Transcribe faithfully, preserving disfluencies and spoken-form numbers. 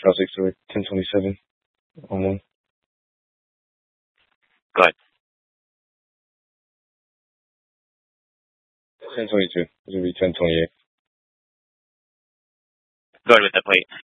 Trial six to ten twenty-seven on one. Go ahead. ten twenty-two. It's going to be ten twenty-eight. Go ahead with that plate.